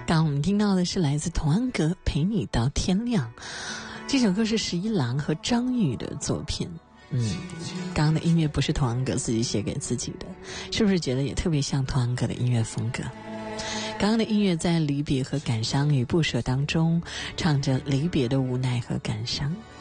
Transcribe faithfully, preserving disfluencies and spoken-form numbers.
刚刚我们听到的是来自童安格《陪你到天亮》，这首歌是十一郎和张宇的作品。嗯，刚刚的音乐不是童安格自己写给自己的，是不是觉得也特别像童安格的音乐风格？刚刚的音乐在离别和感伤与不舍当中，唱着离别的无奈和感伤。